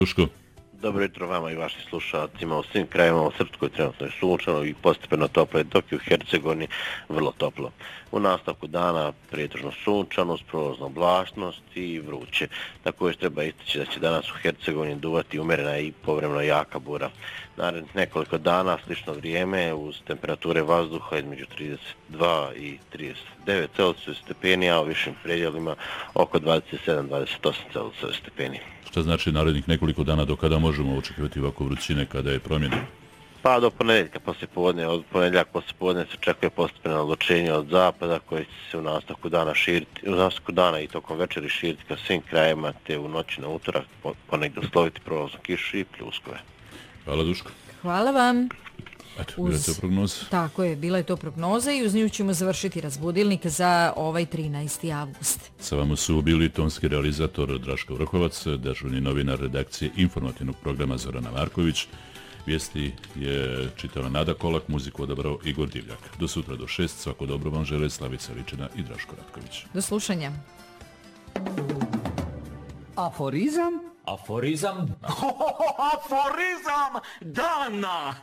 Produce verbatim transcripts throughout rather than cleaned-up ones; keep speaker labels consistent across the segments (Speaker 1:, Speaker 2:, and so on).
Speaker 1: Duško.
Speaker 2: Dobro jutro vama i vašim slušalcima. U svim krajevima u Srpskoj trenutno je sunčano i postepeno toplo, dok je u Hercegovini vrlo toplo. U nastavku dana prijetežno sunčano, s prolaznom oblačnost i vruće. Također treba istići da će danas u Hercegovini duvati umjerena i povremeno jaka bura. Narednih nekoliko dana slično vrijeme uz temperature vazduha između trideset dva i trideset devet Celzijusovih stepeni, a u višim predjelima oko dvadeset sedam do dvadeset osam Celzijusovih stepeni.
Speaker 1: Šta znači narednih nekoliko dana do kada možemo očekivati ovako vrućine kada je promjena?
Speaker 2: Pa do ponedjeljka poslijepodne, od ponedjeljaka poslijepodne se očekuje postepeno odlučenje od zapada koje će se u nastavku dana širiti, u nastavku dana i tokom večeri širiti ka svim krajevima, te u noći na utorak ponegdje usloviti prolaznu kišu i pljuskove.
Speaker 1: Hvala Duško.
Speaker 3: Hvala vam.
Speaker 1: Eto, bila je to prognoza.
Speaker 3: Tako je, bila je to prognoza i uz nju ćemo završiti razbudilnik za ovaj trinaesti avgust.
Speaker 1: Sa vama su bili tonski realizator Draško Vrhovac, dežurni novinar redakcije informativnog programa Zorana Marković. Vijesti je čitala Nada Kolak, muziku odabrao Igor Divljak. Do sutra do šest, svako dobro vam žele Slavica Ličina i Draško Ratković.
Speaker 3: Do slušanja.
Speaker 4: Aforizam?
Speaker 5: Aforizam?
Speaker 4: Aforizam dana!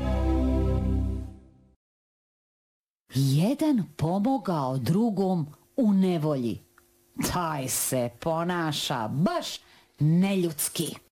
Speaker 6: Jedan pomogao drugom u nevolji. Taj se ponaša baš neljudski.